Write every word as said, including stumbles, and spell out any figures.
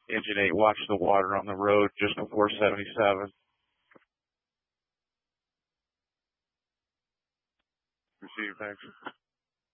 Engine eight, watch the water on the road just before seventy-seven. Receive, thanks.